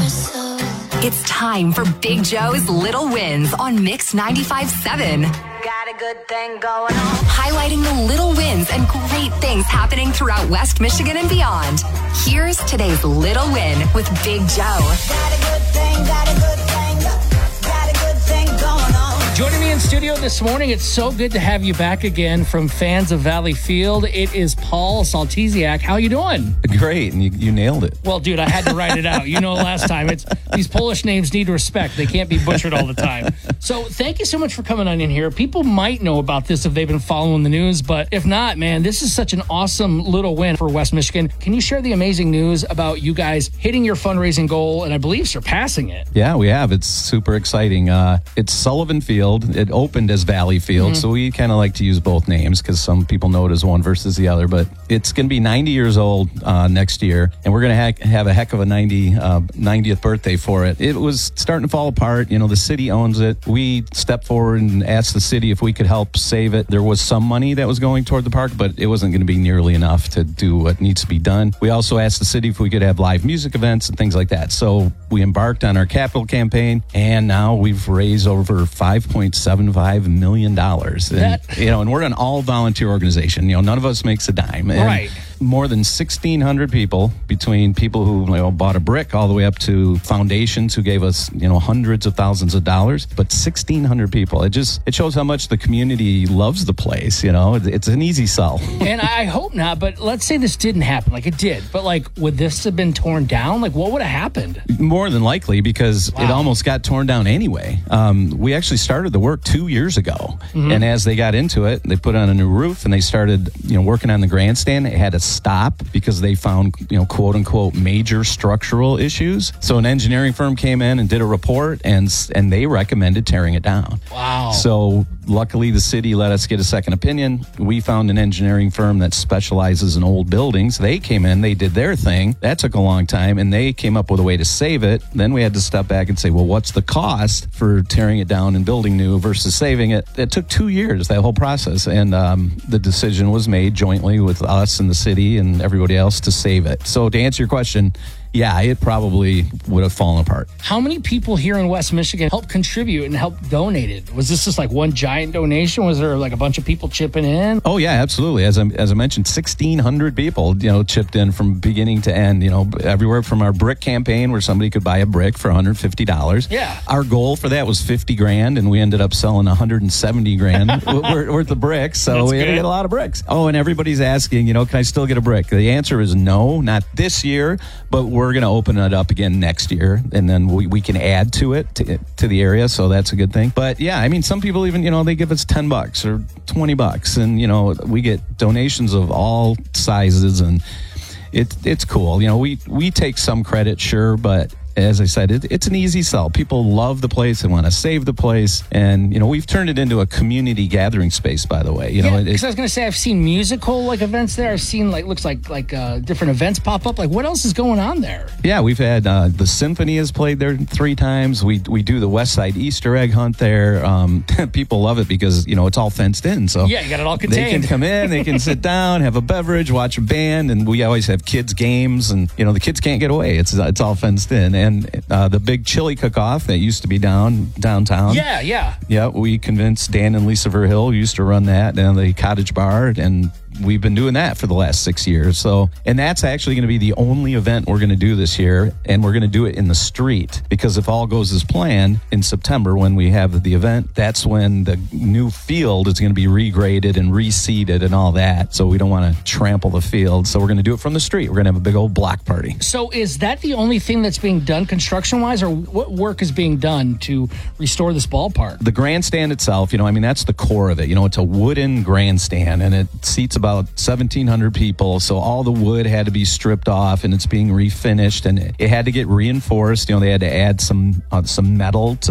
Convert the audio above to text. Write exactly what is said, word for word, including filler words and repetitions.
It's time for Big Joe's Little Wins on Mix ninety-five point seven. Got a good thing going on. Highlighting the little wins and great things happening throughout West Michigan and beyond. Here's today's Little Win with Big Joe. Got a good thing, got a good thing, got a good thing going on. Joining me in studio this morning, it's so good to have you back again from fans of Valley Field. It is Paul Saltesiak. How you doing? Great, and you, you nailed it. Well, dude, I had to write it out. You know, last time, it's these Polish names need respect. They can't be butchered all the time. So thank you so much for coming on in here. People might know about this if they've been following the news, but if not, man, this is such an awesome little win for West Michigan. Can you share the amazing news about you guys hitting your fundraising goal and I believe surpassing it? Yeah, we have. It's super exciting. Uh, it's Sullivan Field. It opened as Valley Field, mm-hmm. so we kind of like to use both names because some people know it as one versus the other, but it's going to be ninety years old uh, next year, and we're going to ha- have a heck of a ninety, uh, ninetieth birthday for it. It was starting to fall apart. You know, the city owns it. We stepped forward and asked the city if we could help save it. There was some money that was going toward the park, but it wasn't going to be nearly enough to do what needs to be done. We also asked the city if we could have live music events and things like that. So we embarked on our capital campaign, and now we've raised over five point seven five million dollars. And, that- you know, and we're an all-volunteer organization. You know, none of us makes a dime. And right. More than sixteen hundred people, between people who you know, bought a brick all the way up to foundations who gave us, you know, hundreds of thousands of dollars, but sixteen hundred people. It just, it shows how much the community loves the place, you know. It's an easy sell. And I hope not, but let's say this didn't happen, like it did, but like, would this have been torn down? Like, what would have happened? More than likely, because Wow. it almost got torn down anyway. Um, we actually started the work two years ago, Mm-hmm. and as they got into it, they put on a new roof and they started, you know, working on the grandstand. It had to stop because they found, you know, quote unquote major structural issues. So an engineering firm came in and did a report, and and they recommended tearing it down. Wow. So luckily the city let us get a second opinion. We found an engineering firm that specializes in old buildings. They came in, they did their thing. That took a long time, and they came up with a way to save it. Then we had to step back and say, well, what's the cost for tearing it down and building new versus saving it? It took two years, that whole process. And um, the decision was made jointly with us and the city and everybody else to save it. So to answer your question, yeah, it probably would have fallen apart. How many people here in West Michigan helped contribute and helped donate it? Was this just like one giant donation? Was there like a bunch of people chipping in? Oh, yeah, absolutely. As I, as I mentioned, sixteen hundred people, you know, chipped in from beginning to end, you know, everywhere from our brick campaign where somebody could buy a brick for one hundred fifty dollars. Yeah. Our goal for that was fifty grand, and we ended up selling one hundred seventy grand worth, worth of bricks. So That's we had to good. get a lot of bricks. Oh, and everybody's asking, you know, can I still get a brick? The answer is no, not this year, but we're going to open it up again next year, and then we, we can add to it to, to the area, so that's a good thing. But yeah, I mean, some people even, you know, they give us ten bucks or twenty bucks, and you know, we get donations of all sizes, and it, it's cool. You know, we, we take some credit, sure, but as I said, it, it's an easy sell. People love the place and want to save the place. And, you know, we've turned it into a community gathering space, by the way. You Yeah, know, it, because I was going to say, I've seen musical like events there. I've seen like, looks like like uh, different events pop up. Like, what else is going on there? yeah, we've had uh, the symphony has played there three times. We we do the West Side Easter egg hunt there. Um, people love it because, you know, it's all fenced in. So Yeah, you got it all they can contained. come in, they can sit down, have a beverage, watch a band, and we always have kids games, and you know the kids can't get away. It's it's all fenced in, and uh, the big chili cook-off that used to be down downtown. Yeah, yeah. Yeah, we convinced Dan and Lisa Verhill, who used to run that, and the Cottage Bar, and we've been doing that for the last six years. So, and that's actually going to be the only event we're going to do this year, and we're going to do it in the street, because if all goes as planned, in September when we have the event, that's when the new field is going to be regraded and reseeded and all that. So we don't want to trample the field. So we're going to do it from the street. We're going to have a big old block party. So is that the only thing that's being done construction-wise, or what work is being done to restore this ballpark? The grandstand itself, you know, I mean, that's the core of it. You know, it's a wooden grandstand, and it seats about seventeen hundred people. So all the wood had to be stripped off, and it's being refinished, and it, it had to get reinforced. You know, they had to add some uh, some metal to